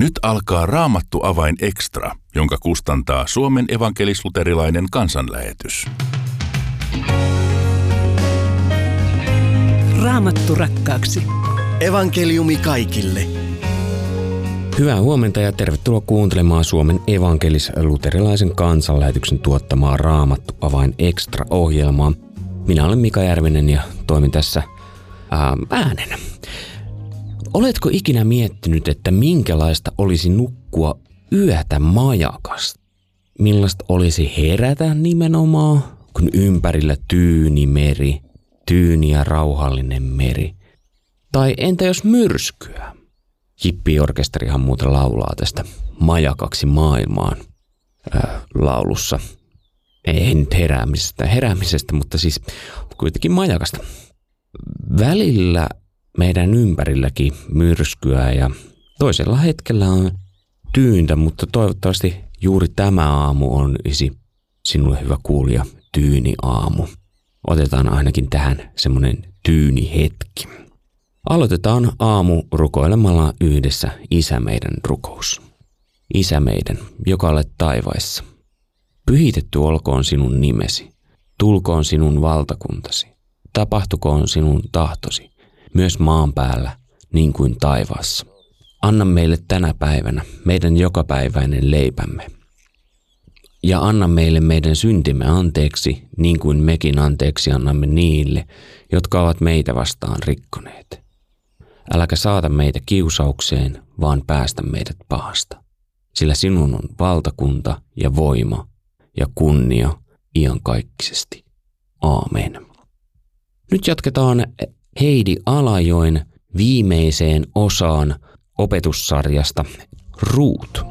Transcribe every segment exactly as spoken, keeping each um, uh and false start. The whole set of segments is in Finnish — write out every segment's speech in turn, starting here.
Nyt alkaa Raamattu avain extra, jonka kustantaa Suomen evankelis-luterilainen kansanlähetys. Raamattu rakkaaksi. Evankeliumi kaikille. Hyvää huomenta ja tervetuloa kuuntelemaan Suomen evankelis-luterilaisen kansanlähetyksen tuottamaa Raamattu avain extra-ohjelmaa. Minä olen Mika Järvinen ja toimin tässä ää, äänenä. Oletko ikinä miettinyt, että minkälaista olisi nukkua yötä majakasta? Millaista olisi herätä nimenomaan, kun ympärillä tyyni meri, tyyni ja rauhallinen meri? Tai entä jos myrskyä? Hippiorkesterihan muuten laulaa tästä Majakaksi maailmaan ää, laulussa. Ei nyt heräämisestä, heräämisestä, mutta siis kuitenkin majakasta. Välillä meidän ympärilläkin myrskyä ja toisella hetkellä on tyyntä, mutta toivottavasti juuri tämä aamu on isi sinulle hyvä kuulija tyyni aamu. Otetaan ainakin tähän semmoinen tyyni hetki. Aloitetaan aamu rukoilemalla yhdessä Isä meidän rukous. Isä meidän, joka olet taivaissa. Pyhitetty olkoon sinun nimesi, tulkoon sinun valtakuntasi, tapahtukoon sinun tahtosi, myös maan päällä niin kuin taivaassa. Anna meille tänä päivänä meidän jokapäiväinen leipämme. Ja anna meille meidän syntimme anteeksi, niin kuin mekin anteeksi annamme niille, jotka ovat meitä vastaan rikkoneet. Äläkä saata meitä kiusaukseen, vaan päästä meidät pahasta. Sillä sinun on valtakunta ja voima ja kunnia iankaikkisesti. Aamen. Nyt jatketaan Heidi Alajoen viimeiseen osaan opetussarjasta Ruut.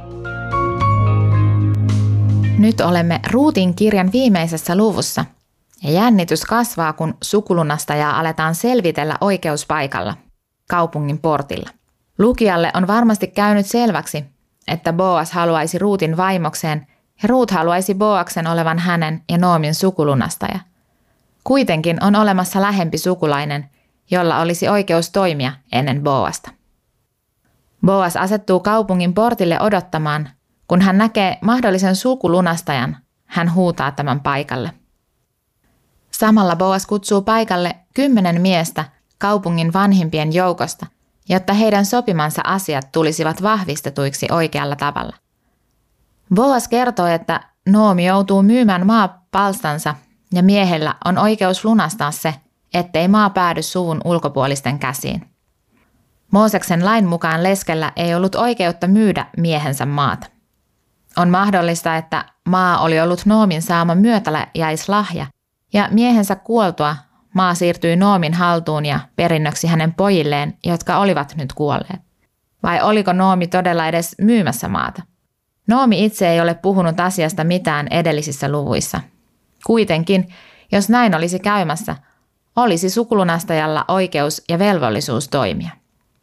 Nyt olemme Ruutin kirjan viimeisessä luvussa ja jännitys kasvaa, kun sukulunastajaa aletaan selvitellä oikeuspaikalla, kaupungin portilla. Lukijalle on varmasti käynyt selväksi, että Boas haluaisi Ruutin vaimokseen ja Ruut haluaisi Boaksen olevan hänen ja Noomin sukulunastaja. Kuitenkin on olemassa lähempi sukulainen, jolla olisi oikeus toimia ennen Boasta. Boas asettuu kaupungin portille odottamaan. Kun hän näkee mahdollisen sukulunastajan, hän huutaa tämän paikalle. Samalla Boas kutsuu paikalle kymmenen miestä kaupungin vanhimpien joukosta, jotta heidän sopimansa asiat tulisivat vahvistetuiksi oikealla tavalla. Boas kertoo, että Noomi joutuu myymään maapalstansa ja miehellä on oikeus lunastaa se, ettei maa päädy suvun ulkopuolisten käsiin. Mooseksen lain mukaan leskellä ei ollut oikeutta myydä miehensä maata. On mahdollista, että maa oli ollut Noomin saama myötäläjäislahja ja miehensä kuoltua maa siirtyi Noomin haltuun ja perinnöksi hänen pojilleen, jotka olivat nyt kuolleet. Vai oliko Noomi todella edes myymässä maata? Noomi itse ei ole puhunut asiasta mitään edellisissä luvuissa. Kuitenkin, jos näin olisi käymässä, olisi sukulunastajalla oikeus ja velvollisuus toimia.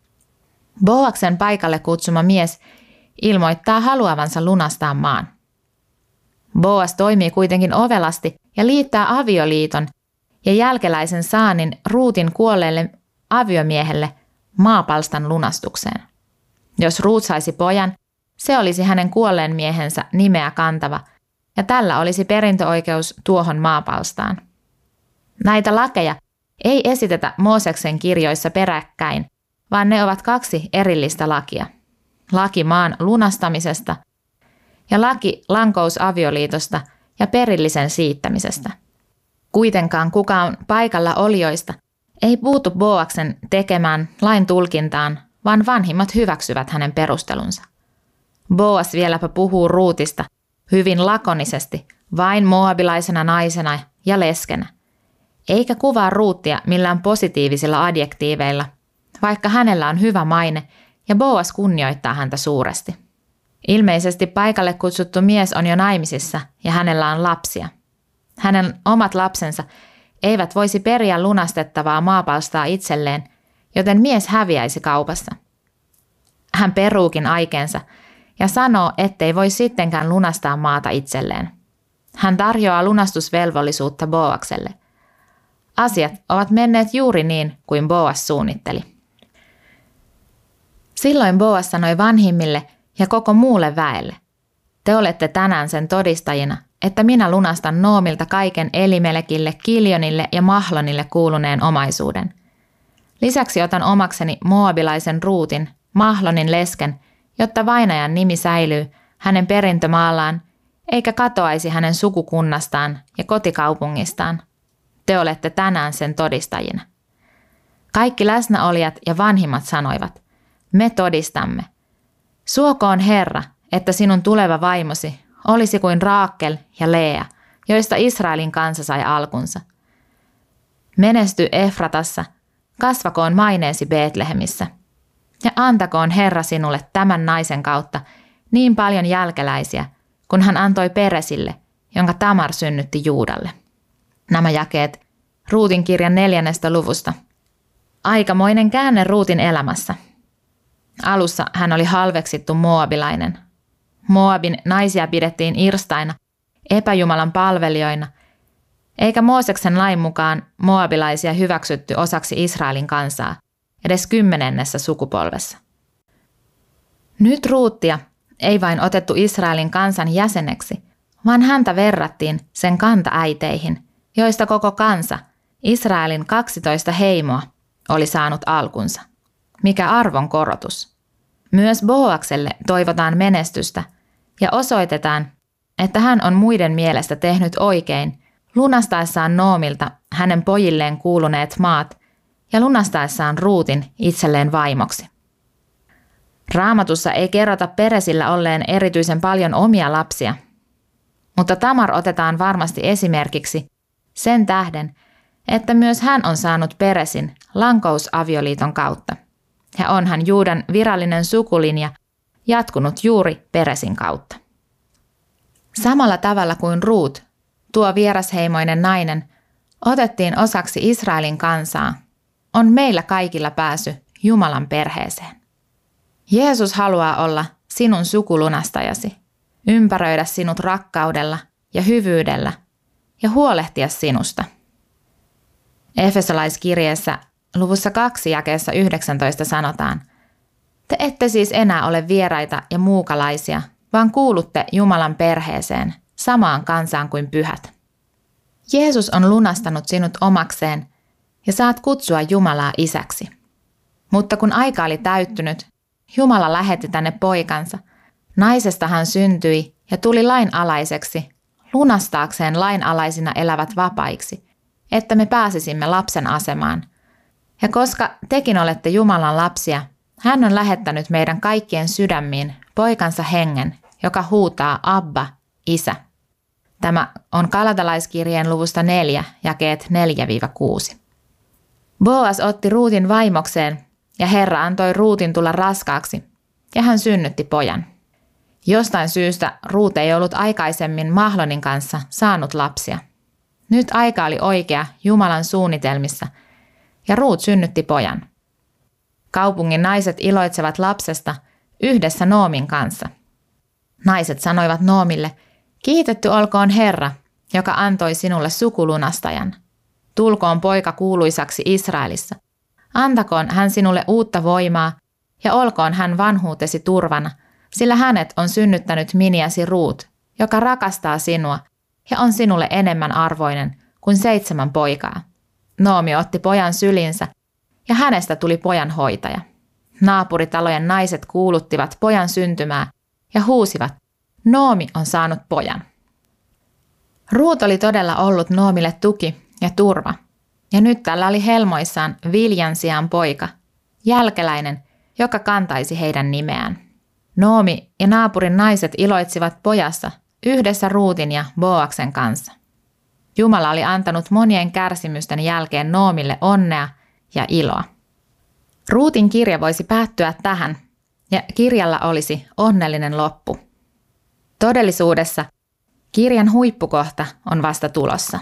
Boaksen paikalle kutsuma mies ilmoittaa haluavansa lunastaa maan. Boas toimii kuitenkin ovelasti ja liittää avioliiton ja jälkeläisen saannin Ruutin kuolleelle aviomiehelle maapalstan lunastukseen. Jos Ruut saisi pojan, se olisi hänen kuolleen miehensä nimeä kantava ja tällä olisi perintöoikeus tuohon maapalstaan. Näitä lakeja ei esitetä Mooseksen kirjoissa peräkkäin, vaan ne ovat kaksi erillistä lakia. Laki maan lunastamisesta ja laki lankousavioliitosta ja perillisen siittämisestä. Kuitenkaan kukaan paikalla olijoista ei puutu Boaksen tekemään lain tulkintaan, vaan vanhimmat hyväksyvät hänen perustelunsa. Boas vieläpä puhuu Ruutista hyvin lakonisesti, vain moabilaisena naisena ja leskenä, eikä kuvaa Ruutia millään positiivisilla adjektiiveilla, vaikka hänellä on hyvä maine ja Boas kunnioittaa häntä suuresti. Ilmeisesti paikalle kutsuttu mies on jo naimisissa ja hänellä on lapsia. Hänen omat lapsensa eivät voisi periä lunastettavaa maapalstaa itselleen, joten mies häviäisi kaupassa. Hän peruukin aikeensa ja sanoo, ettei voi sittenkään lunastaa maata itselleen. Hän tarjoaa lunastusvelvollisuutta Boakselle. Asiat ovat menneet juuri niin kuin Boas suunnitteli. Silloin Boas sanoi vanhimmille ja koko muulle väelle. Te olette tänään sen todistajina, että minä lunastan Noomilta kaiken Elimelekille, Kiljonille ja Mahlonille kuuluneen omaisuuden. Lisäksi otan omakseni moabilaisen Ruutin, Mahlonin lesken, jotta vainajan nimi säilyy hänen perintömaallaan, eikä katoaisi hänen sukukunnastaan ja kotikaupungistaan. Te olette tänään sen todistajina. Kaikki läsnäolijat ja vanhimmat sanoivat, me todistamme. Suokoon Herra, että sinun tuleva vaimosi olisi kuin Raakel ja Lea, joista Israelin kansa sai alkunsa. Menesty Efratassa, kasvakoon maineesi Betlehemissä, ja antakoon Herra sinulle tämän naisen kautta niin paljon jälkeläisiä, kun hän antoi Peresille, jonka Tamar synnytti Juudalle. Nämä jakeet Ruutin kirjan neljännestä luvusta. Aikamoinen käänne Ruutin elämässä. Alussa hän oli halveksittu moabilainen. Moabin naisia pidettiin irstaina, epäjumalan palvelijoina, eikä Mooseksen lain mukaan moabilaisia hyväksytty osaksi Israelin kansaa, edes kymmenennessä sukupolvessa. Nyt Ruuttia ei vain otettu Israelin kansan jäseneksi, vaan häntä verrattiin sen kantaäiteihin, joista koko kansa, Israelin kaksitoista heimoa, oli saanut alkunsa. Mikä arvon korotus. Myös Boakselle toivotaan menestystä ja osoitetaan, että hän on muiden mielestä tehnyt oikein lunastaessaan Noomilta hänen pojilleen kuuluneet maat ja lunastaessaan Ruutin itselleen vaimoksi. Raamatussa ei kerrota Peresillä olleen erityisen paljon omia lapsia, mutta Tamar otetaan varmasti esimerkiksi sen tähden, että myös hän on saanut Peresin lankousavioliiton kautta, ja onhan Juudan virallinen sukulinja jatkunut juuri Peresin kautta. Samalla tavalla kuin Ruut, tuo vierasheimoinen nainen, otettiin osaksi Israelin kansaa, on meillä kaikilla pääsy Jumalan perheeseen. Jeesus haluaa olla sinun sukulunastajasi, ympäröidä sinut rakkaudella ja hyvyydellä ja huolehtia sinusta. Efesolaiskirjeessä luvussa kaksi jakeessa yhdeksäntoista sanotaan, te ette siis enää ole vieraita ja muukalaisia, vaan kuulutte Jumalan perheeseen, samaan kansaan kuin pyhät. Jeesus on lunastanut sinut omakseen ja saat kutsua Jumalaa isäksi. Mutta kun aika oli täyttynyt, Jumala lähetti tänne poikansa. Naisesta hän syntyi ja tuli lainalaiseksi, lunastaakseen lainalaisina elävät vapaiksi, että me pääsisimme lapsen asemaan. Ja koska tekin olette Jumalan lapsia, hän on lähettänyt meidän kaikkien sydämiin poikansa hengen, joka huutaa Abba, isä. Tämä on Galatalaiskirjeen luvusta neljä, jakeet neljä kuusi. Boas otti Ruutin vaimokseen, ja Herra antoi Ruutin tulla raskaaksi, ja hän synnytti pojan. Jostain syystä Ruut ei ollut aikaisemmin Mahlonin kanssa saanut lapsia. Nyt aika oli oikea Jumalan suunnitelmissa, ja Ruut synnytti pojan. Kaupungin naiset iloitsevat lapsesta yhdessä Noomin kanssa. Naiset sanoivat Noomille, kiitetty olkoon Herra, joka antoi sinulle sukulunastajan. Tulkoon poika kuuluisaksi Israelissa. Antakoon hän sinulle uutta voimaa, ja olkoon hän vanhuutesi turvana, sillä hänet on synnyttänyt miniäsi Ruut, joka rakastaa sinua ja on sinulle enemmän arvoinen kuin seitsemän poikaa. Noomi otti pojan sylinsä, ja hänestä tuli pojan hoitaja. Naapuritalojen naiset kuuluttivat pojan syntymää ja huusivat, Noomi on saanut pojan. Ruut oli todella ollut Noomille tuki ja turva, ja nyt tällä oli helmoissaan viljan sijaan poika, jälkeläinen, joka kantaisi heidän nimeään. Noomi ja naapurin naiset iloitsivat pojassa yhdessä Ruutin ja Boaksen kanssa. Jumala oli antanut monien kärsimysten jälkeen Noomille onnea ja iloa. Ruutin kirja voisi päättyä tähän, ja kirjalla olisi onnellinen loppu. Todellisuudessa kirjan huippukohta on vasta tulossa.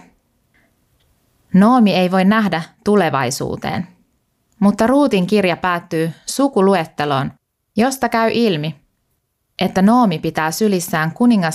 Noomi ei voi nähdä tulevaisuuteen, mutta Ruutin kirja päättyy sukuluetteloon, josta käy ilmi, että Noomi pitää sylissään kuningas